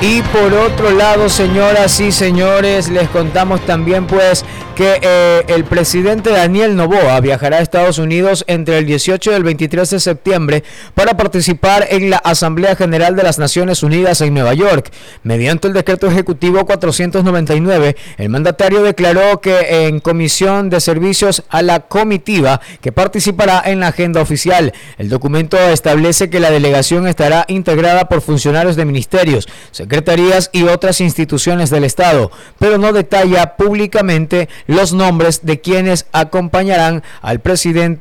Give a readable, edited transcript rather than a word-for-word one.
Y por otro lado, señoras y señores, les contamos también pues que el presidente Daniel Noboa viajará a Estados Unidos entre el 18 y el 23 de septiembre para participar en la Asamblea General de las Naciones Unidas en Nueva York. Mediante el decreto ejecutivo 499, el mandatario declaró que en comisión de servicios a la comitiva que participará en la agenda oficial. El documento establece que la delegación estará integrada por funcionarios de ministerios, secretarías y otras instituciones del Estado, pero no detalla públicamente los nombres de quienes acompañarán al presidente